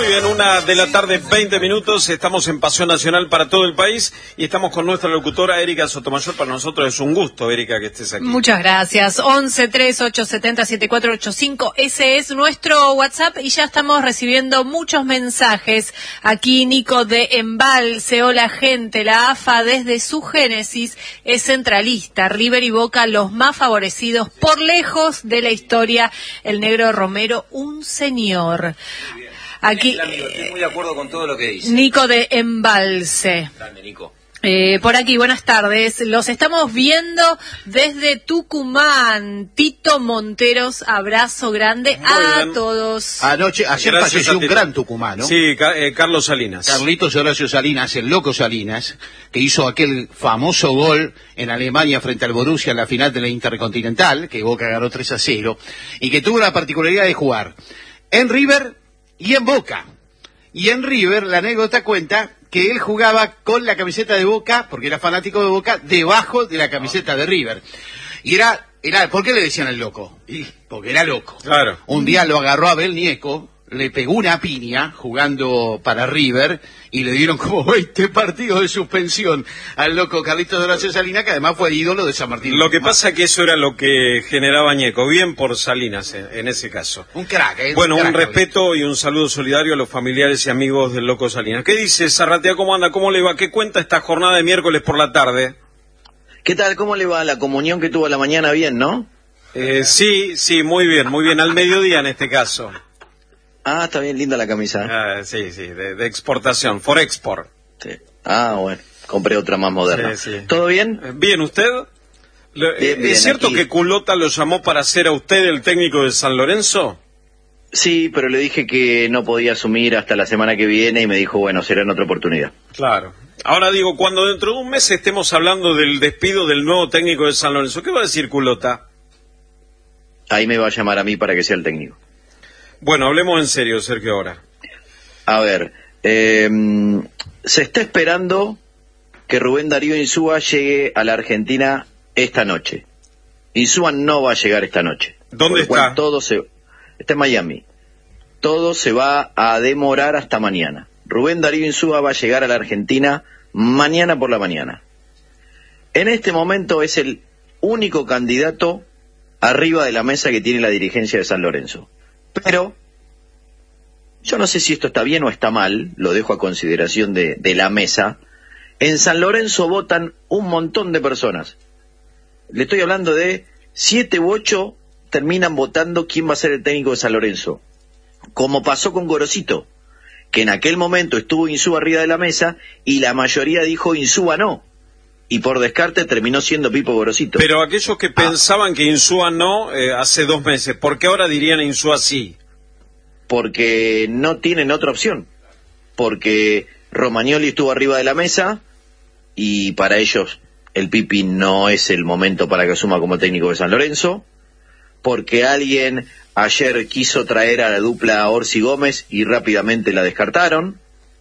Muy bien, 1:00 p.m, estamos en Pasión Nacional para todo el país y estamos con nuestra locutora Erika Sotomayor. Para nosotros es un gusto, Erika, que estés aquí. Muchas gracias. 11-3870-7485, ese es nuestro WhatsApp y ya estamos recibiendo muchos mensajes. Aquí Nico de Embalse, hola gente, la AFA desde su génesis es centralista, River y Boca los más favorecidos por lejos de la historia, el negro Romero, un señor. Aquí, estoy muy de acuerdo con todo lo que dice. Nico de Embalse. Grande, Nico. Por aquí, buenas tardes. Los estamos viendo desde Tucumán. Tito Monteros, abrazo grande a todos. Ayer falleció un gran tucumano. Sí, Carlos Salinas. Carlitos Horacio Salinas, el loco Salinas, que hizo aquel famoso gol en Alemania frente al Borussia en la final de la Intercontinental, que Boca ganó 3-0, y que tuvo la particularidad de jugar en River y en Boca. Y en River, la anécdota cuenta que él jugaba con la camiseta de Boca, porque era fanático de Boca, debajo de la camiseta de River. Y era, ¿por qué le decían el loco? Porque era loco. Claro. Un día lo agarró a Abel Nieco, le pegó una piña jugando para River y le dieron como 20 partidos de suspensión al loco Carlitos Horacio Salinas, que además fue ídolo de San Martín. Lo que pasa es que eso era lo que generaba Ñeco, bien por Salinas en ese caso. Un crack, Bueno, un crack, respeto y un saludo solidario a los familiares y amigos del loco Salinas. ¿Qué dice Zarratea? ¿Cómo anda? ¿Cómo le va? ¿Qué cuenta esta jornada de miércoles por la tarde? ¿Qué tal? ¿Cómo le va la comunión que tuvo a la mañana? Bien, ¿no? Sí, muy bien, al mediodía en este caso. Ah, está bien linda la camisa. Sí, de exportación, for export. Sí. Ah, bueno, compré otra más moderna. Sí. ¿Todo bien? Bien, ¿usted? Bien, ¿Es cierto aquí. que Culota lo llamó para ser a usted el técnico de San Lorenzo? Sí, pero le dije que no podía asumir hasta la semana que viene y me dijo, bueno, será en otra oportunidad. Claro. Ahora digo, cuando dentro de un mes estemos hablando del despido del nuevo técnico de San Lorenzo, ¿qué va a decir Culota? Ahí me va a llamar a mí para que sea el técnico. Bueno, hablemos en serio, Sergio, ahora. A ver, se está esperando que Rubén Darío Insúa llegue a la Argentina esta noche. Insúa no va a llegar esta noche. ¿Dónde está? Está en Miami. Todo se va a demorar hasta mañana. Rubén Darío Insúa va a llegar a la Argentina mañana por la mañana. En este momento es el único candidato arriba de la mesa que tiene la dirigencia de San Lorenzo. Pero yo no sé si esto está bien o está mal, lo dejo a consideración de la mesa. En San Lorenzo votan un montón de personas. Le estoy hablando de 7 u 8 terminan votando quién va a ser el técnico de San Lorenzo. Como pasó con Gorosito, que en aquel momento estuvo Insúa arriba de la mesa y la mayoría dijo Insúa no. Y por descarte terminó siendo Pipo Gorosito. Pero aquellos que pensaban que Insúa no, hace 2 meses, ¿por qué ahora dirían Insúa sí? Porque no tienen otra opción. Porque Romagnoli estuvo arriba de la mesa y para ellos el Pipi no es el momento para que asuma como técnico de San Lorenzo. Porque alguien ayer quiso traer a la dupla Orsi Gómez y rápidamente la descartaron.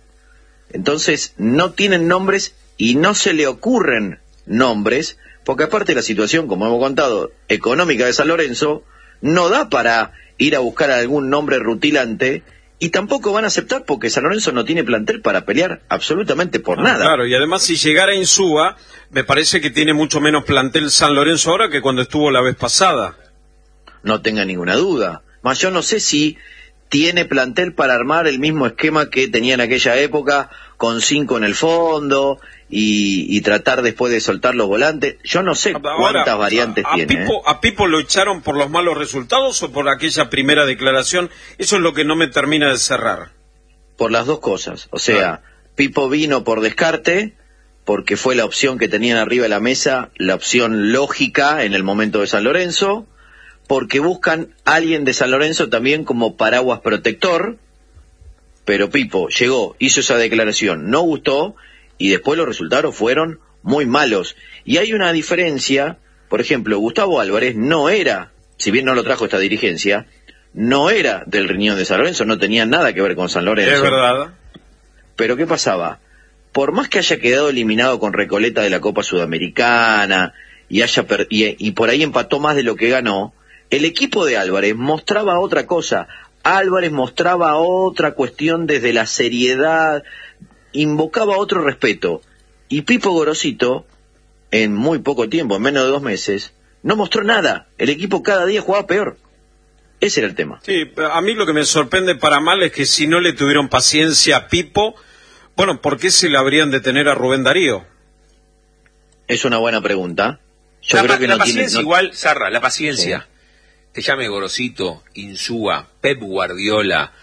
Entonces no tienen nombres y no se le ocurren nombres, porque aparte la situación, como hemos contado, económica de San Lorenzo, no da para ir a buscar algún nombre rutilante, y tampoco van a aceptar porque San Lorenzo no tiene plantel para pelear absolutamente por nada. Claro, y además si llegara Insúa, me parece que tiene mucho menos plantel San Lorenzo ahora que cuando estuvo la vez pasada. No tenga ninguna duda. Más yo no sé si tiene plantel para armar el mismo esquema que tenía en aquella época, con 5 en el fondo y tratar después de soltar los volantes. Yo no sé cuántas variantes tiene. ¿A Pipo lo echaron por los malos resultados o por aquella primera declaración? Eso es lo que no me termina de cerrar. Por las dos cosas. O sea, Pipo vino por descarte, porque fue la opción que tenían arriba de la mesa, la opción lógica en el momento de San Lorenzo, porque buscan a alguien de San Lorenzo también como paraguas protector, pero Pipo llegó, hizo esa declaración, no gustó, y después los resultados fueron muy malos. Y hay una diferencia, por ejemplo, Gustavo Álvarez no era, si bien no lo trajo esta dirigencia, no era del riñón de San Lorenzo, no tenía nada que ver con San Lorenzo. Es verdad. Pero ¿qué pasaba? Por más que haya quedado eliminado con Recoleta de la Copa Sudamericana, y por ahí empató más de lo que ganó, el equipo de Álvarez mostraba otra cosa. Álvarez mostraba otra cuestión desde la seriedad, invocaba otro respeto. Y Pipo Gorosito, en muy poco tiempo, en menos de 2 meses, no mostró nada. El equipo cada día jugaba peor. Ese era el tema. Sí, a mí lo que me sorprende para mal es que si no le tuvieron paciencia a Pipo, bueno, ¿por qué se le habrían de tener a Rubén Darío? Es una buena pregunta. Yo creo que la no paciencia tiene, no... igual, Sarra, la paciencia. Sí. Te llame Gorosito, Insúa, Pep Guardiola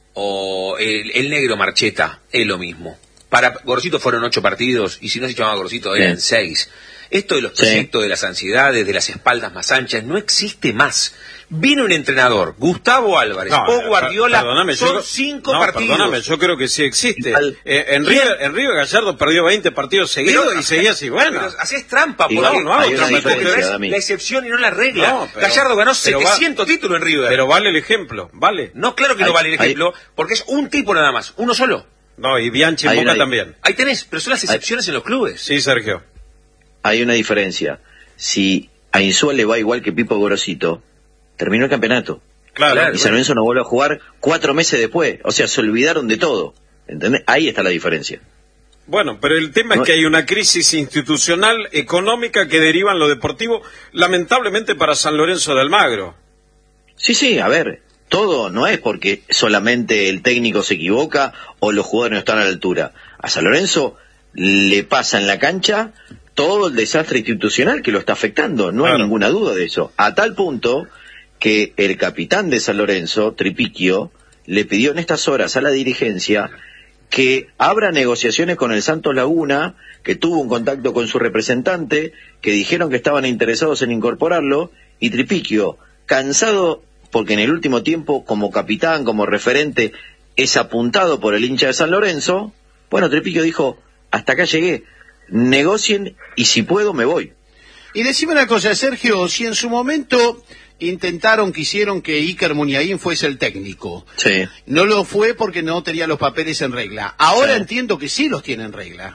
o el negro Marcheta, es lo mismo. Para Gorosito fueron 8 partidos y si no se llamaba Gorosito eran 6. Esto de los proyectos, de las ansiedades, de las espaldas más anchas, no existe más. Vino un entrenador, Gustavo Álvarez, o Guardiola, son 5 partidos. Perdóname, yo creo que sí existe. En River Gallardo perdió 20 partidos seguidos y seguía así, bueno. Pero haces trampa, por no hago trampa, pero es la excepción y no la regla. No, Gallardo ganó 700 títulos en River. Pero vale el ejemplo, vale. No, claro que no vale el ejemplo, porque es un tipo nada más, uno solo. No, y Bianchi en Boca también. Ahí tenés, pero son las excepciones en los clubes. Sí, Sergio. Hay una diferencia. Si a Insúa le va igual que Pipo Gorosito, terminó el campeonato. Claro. Y San Lorenzo no vuelve a jugar 4 meses después. O sea, se olvidaron de todo. ¿Entendés? Ahí está la diferencia. Bueno, pero el tema es que hay una crisis institucional, económica, que deriva en lo deportivo, lamentablemente para San Lorenzo de Almagro. Sí, a ver, todo no es porque solamente el técnico se equivoca o los jugadores no están a la altura. A San Lorenzo le pasa en la cancha todo el desastre institucional que lo está afectando, no hay ninguna duda de eso. A tal punto que el capitán de San Lorenzo, Tripiquio, le pidió en estas horas a la dirigencia que abra negociaciones con el Santos Laguna, que tuvo un contacto con su representante, que dijeron que estaban interesados en incorporarlo, y Tripiquio, cansado porque en el último tiempo, como capitán, como referente, es apuntado por el hincha de San Lorenzo, bueno, Tripiquio dijo, hasta acá llegué, negocien y si puedo me voy. Y decime una cosa, Sergio, si en su momento quisieron que Iker Muniain fuese el técnico. Sí. No lo fue porque no tenía los papeles en regla. Ahora entiendo que sí los tiene en regla.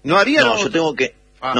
Yo tengo que...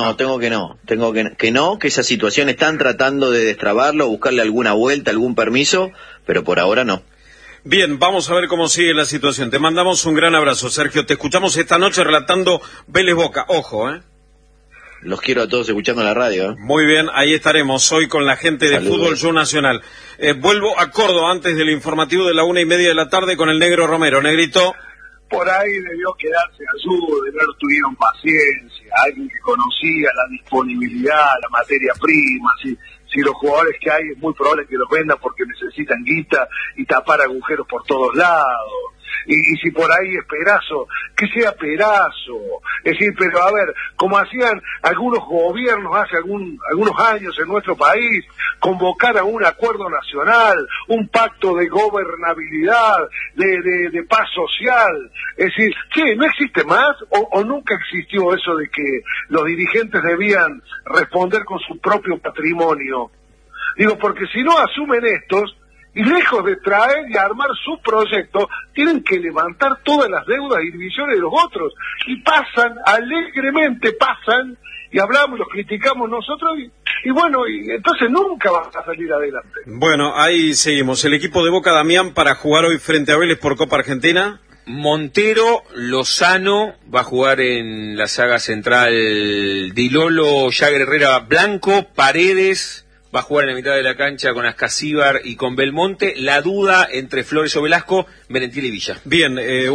que esa situación están tratando de destrabarlo, buscarle alguna vuelta, algún permiso, pero por ahora no. Bien, vamos a ver cómo sigue la situación. Te mandamos un gran abrazo, Sergio. Te escuchamos esta noche relatando Vélez Boca. Ojo, Los quiero a todos escuchando la radio. Muy bien, ahí estaremos hoy con la gente de Fútbol Show Nacional. Vuelvo a Córdoba antes del informativo de la 1:30 de la tarde con el Negro Romero. Negrito. Por ahí debió quedarse Azul, no tuvieron paciencia, alguien que conocía la disponibilidad, la materia prima, si los jugadores que hay es muy probable que los vendan porque necesitan guita y tapar agujeros por todos lados. Y si por ahí es Perazo, que sea Perazo. Es decir, pero a ver, como hacían algunos gobiernos hace algunos años en nuestro país, convocar a un acuerdo nacional, un pacto de gobernabilidad, de paz social. Es decir, ¿qué? ¿No existe más? ¿O nunca existió eso de que los dirigentes debían responder con su propio patrimonio? Digo, porque si no asumen estos, y lejos de traer y armar su proyecto, tienen que levantar todas las deudas y divisiones de los otros. Y pasan, alegremente pasan, y hablamos, los criticamos nosotros, y bueno, y entonces nunca van a salir adelante. Bueno, ahí seguimos. El equipo de Boca, Damián, para jugar hoy frente a Vélez por Copa Argentina. Montero, Lozano, va a jugar en la saga central Dilolo, Jagger Herrera, Blanco, Paredes... va a jugar en la mitad de la cancha con Ascasíbar y con Belmonte. La duda entre Flores o Velasco, Merentiel y Villa. Bien,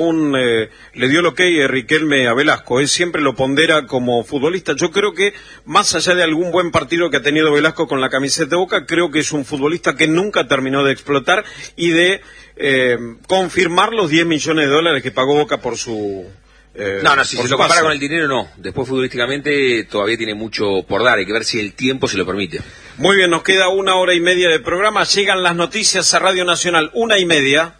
le dio el ok Riquelme a Velasco. Él siempre lo pondera como futbolista. Yo creo que, más allá de algún buen partido que ha tenido Velasco con la camiseta de Boca, creo que es un futbolista que nunca terminó de explotar y de confirmar los $10 millones que pagó Boca por su... si se lo compara con el dinero, no. Después, futbolísticamente, todavía tiene mucho por dar. Hay que ver si el tiempo se lo permite. Muy bien, nos queda 1:30 de programa. Llegan las noticias a Radio Nacional, 1:30.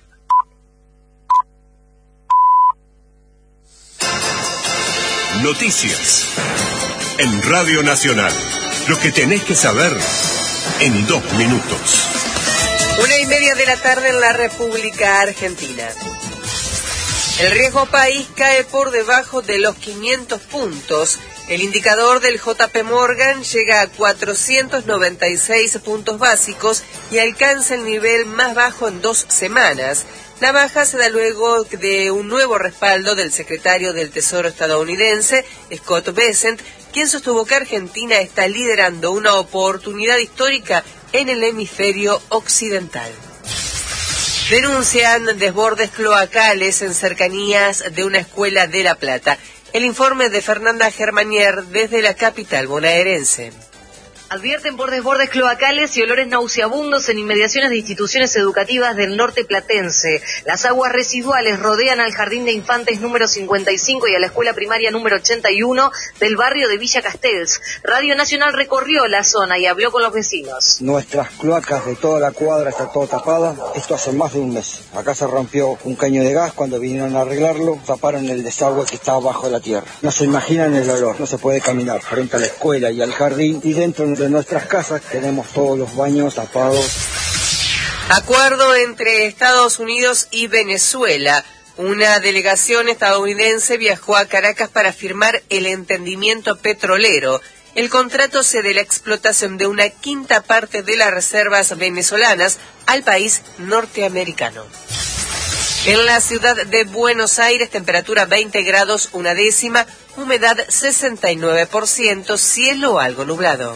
Noticias en Radio Nacional. Lo que tenés que saber en 2 minutos. 1:30 de la tarde en la República Argentina. El riesgo país cae por debajo de los 500 puntos El indicador del JP Morgan llega a 496 puntos básicos y alcanza el nivel más bajo en 2 semanas. La baja se da luego de un nuevo respaldo del secretario del Tesoro estadounidense, Scott Bessent, quien sostuvo que Argentina está liderando una oportunidad histórica en el hemisferio occidental. Denuncian desbordes cloacales en cercanías de una escuela de La Plata. El informe de Fernanda Germanier desde la capital bonaerense. Advierten por desbordes cloacales y olores nauseabundos en inmediaciones de instituciones educativas del norte platense. Las aguas residuales rodean al Jardín de Infantes número 55 y a la escuela primaria número 81 del barrio de Villa Castells. Radio Nacional recorrió la zona y habló con los vecinos. Nuestras cloacas de toda la cuadra está todo tapada. Esto hace más de un mes. Acá se rompió un caño de gas. Cuando vinieron a arreglarlo, taparon el desagüe que estaba bajo la tierra. No se imaginan el olor. No se puede caminar frente a la escuela y al jardín, y dentro de nuestras casas tenemos todos los baños tapados. Acuerdo entre Estados Unidos y Venezuela. Una delegación estadounidense viajó a Caracas para firmar el entendimiento petrolero. El contrato cede la explotación de una quinta parte de las reservas venezolanas al país norteamericano. En la ciudad de Buenos Aires, temperatura 20 grados una décima, humedad 69%, cielo algo nublado.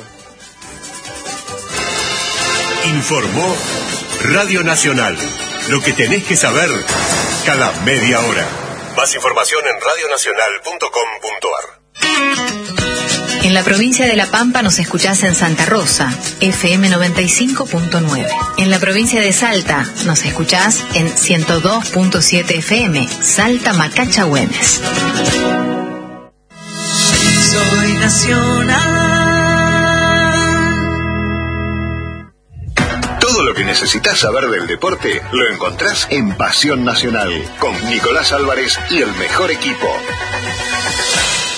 Informó Radio Nacional. Lo que tenés que saber cada media hora. Más información en radionacional.com.ar. En la provincia de La Pampa nos escuchás en Santa Rosa, FM 95.9. En la provincia de Salta nos escuchás en 102.7 FM, Salta Macacha Güemes. Soy nacional. Todo lo que necesitas saber del deporte lo encontrás en Pasión Nacional, con Nicolás Álvarez y el mejor equipo.